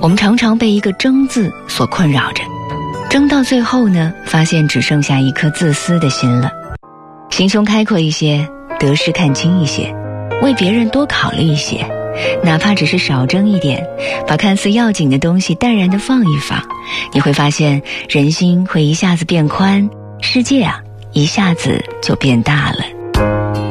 我们常常被一个争字所困扰着，争到最后呢，发现只剩下一颗自私的心了。心胸开阔一些，得失看清一些，为别人多考虑一些，哪怕只是少争一点，把看似要紧的东西淡然地放一放，你会发现人心会一下子变宽，世界啊一下子就变大了。